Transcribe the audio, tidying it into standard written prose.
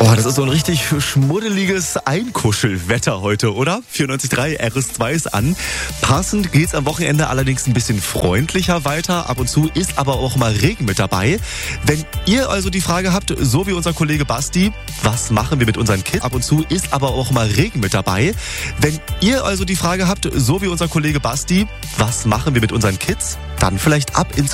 Oh, das ist so ein richtig schmuddeliges Einkuschelwetter heute, oder? 94.3 RS2 ist an. Passend geht's am Wochenende allerdings ein bisschen freundlicher weiter. Ab und zu ist aber auch mal Regen mit dabei. Wenn ihr also die Frage habt, so wie unser Kollege Basti, was machen wir mit unseren Kids? Ab und zu ist aber auch mal Regen mit dabei. Wenn ihr also die Frage habt, so wie unser Kollege Basti, was machen wir mit unseren Kids? Dann vielleicht ab ins